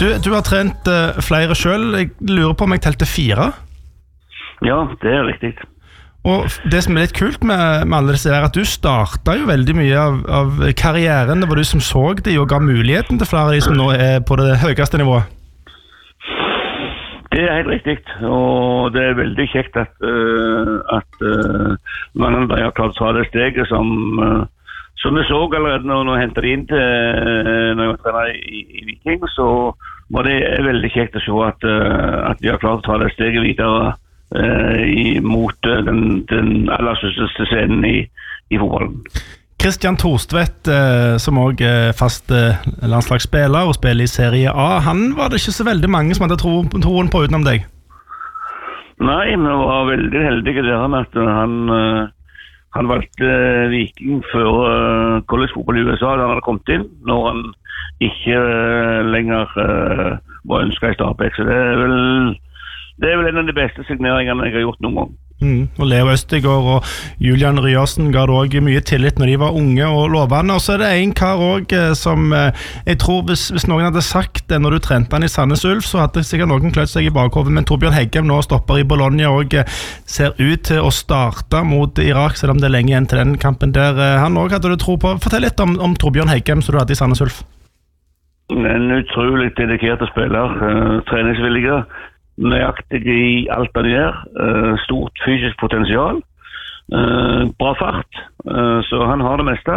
Du har trent flere selv. Jeg lurer på om jeg telte 4. Ja, det riktig. Og det som litt kult med alle disse at du startet jo veldig mye av karrieren. Det var du som så det og ga muligheten til flere av de som nå på det høyeste nivået. Det helt riktig, og det veldig kjekt at mange av de har klart å ta det steget som vi så allerede når jeg hentet inn når jeg var trener i Viking, så var det veldig kjekt å se at de har klart å ta det steget videre mot den aller største scenen i fotballen. Christian Thorstvedt, som også fast landslagsspiller og spiller i Serie A, han var det ikke så veldig mange som hadde troen på utenom deg? Nei, men jeg var veldig heldig der med at han valgte Viking før collegefotball i USA da han hadde kommet inn, når han ikke lenger var ønsket i Stabæk. Så det vel en av de beste signeringene jeg har gjort noen gang. Og Leo Østegård og Julian Ryersen ga det også mye tillit når de var unge og lovende. Og så det en kar også som jeg tror hvis noen hadde sagt det når du trente han i Sandnes Ulf, så hadde sikkert noen kløtt seg i bakhodet. Men Torbjørn Heggem nå stopper i Bologna og ser ut til å starte mot Irak, selv om det lenge igjen til den kampen der. Han også hadde du tro på. Fortell litt om Torbjørn Heggem som du hadde i Sandnes Ulf. En utrolig dedikert spiller, treningsvillige, nøyaktig i alt han gjør, stort fysisk potensial, bra fart, så han har det meste.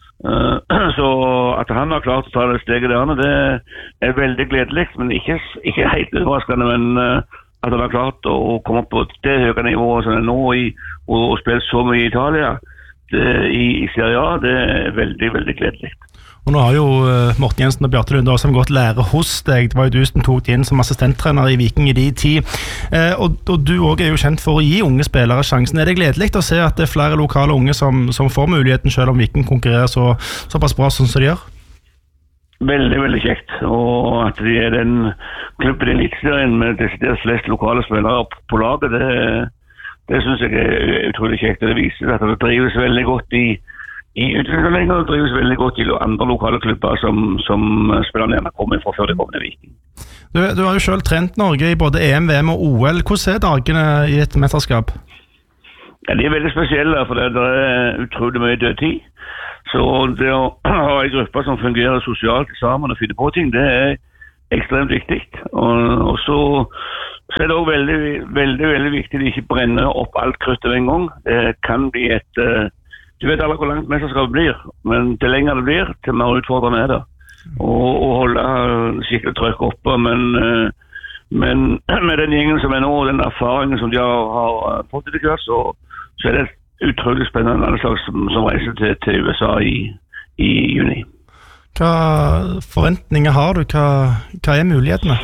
Så at han har klart å ta det steget der, det veldig gledelig, men ikke helt overraskende, men at han har klart å komme på det høye nivået som nå og spille så mye i Italia, i Serie A, det veldig, veldig gledelig. Og nå har jo Morten Jensen og Bjarte Lunde også gått lære hos deg. Det var jo du som tok inn som assistenttrener i Viking i de tid. Og du også jo kjent for å gi unge spillere sjansen. Det gledelig å se at det flere lokale unge som får muligheten selv om Viking konkurrerer såpass bra som de gjør? Veldig, veldig kjekt. Og at de den klubben i Eliteserien med desidert flest lokale spillere på laget, det synes jeg utrolig kjekt. Det viser at det drives veldig godt i utviklingslenger og drives veldig godt i andre lokale klubber som spillerne gjerne kommer fra før de kommer til Viking. Du har jo selv trent Norge i både EM, VM og OL. Hvordan dagene i et mesterskap? Ja, de veldig spesielle, for det utrolig mye dødtid. Så det å ha en gruppe som fungerer sosialt sammen og finne på ting, det ekstremt viktig. Og så det også veldig, veldig, veldig viktig at de ikke brenner opp alt kruttet en gang. Det kan bli du vet alle hvor langt mesterskapet blir, men til lenger det blir, til mer utfordrende det. Og holde skikkelig trøkk oppe, men med den gjengen som nå, den erfaringen som de har fått etter hvert, så det utrolig spennende landslag som reiser til USA i juni. Hva forventninger har du? Hva mulighetene?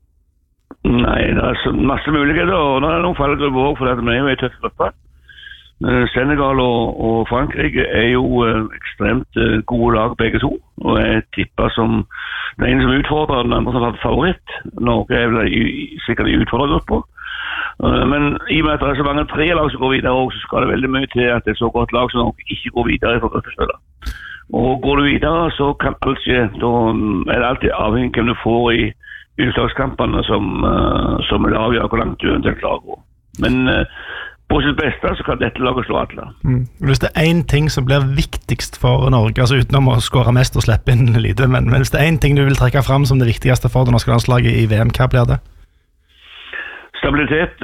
Nei, det masse muligheter, og det noen fallgrupper også, for det jo en tøff gruppe. Senegal og Frankrike jo ekstremt gode lag begge to, og jeg tipper som den ene som utfordrer, den andre som har favoritt. Norge vel sikkert i utfordrergrupper. Men i og med at det så mange 3 lag som går videre også, så skal det veldig mye til at det så godt lag som Norge ikke går videre for gruppespiller. Og går du videre, så kan alt skje. Da det alltid avhengig hvem du får i utslagskampene som avgjør hvor langt du eventuelt klarer å gå. Men på sitt beste så kan dette laget slå alle. Hvis det en ting som blir viktigst for Norge, altså utenom å skåre mest og slippe inn lite, men hvis det en ting du vil trekke fram som det viktigste for det norske landslaget i VM, hva blir det? Stabilitet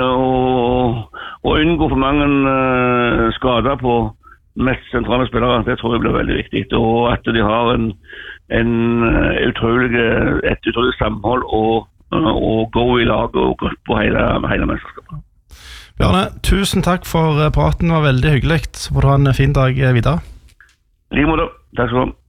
og unngå for mange skader på mest sentrale spillere, det tror jeg blir veldig viktig. Og at de har et utrolig samhold og gå i lag og gruppe på hele mesterskapet. Bjarne, tusen takk for praten, det var veldig hyggelig. Så får du ha en fin dag videre. Like måte, takk skal du ha.